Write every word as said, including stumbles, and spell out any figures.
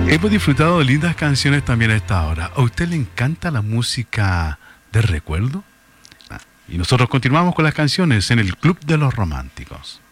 Hemos disfrutado de lindas canciones también a esta hora. ¿A usted le encanta la música de recuerdo? Y nosotros continuamos con las canciones en el Club de los Románticos.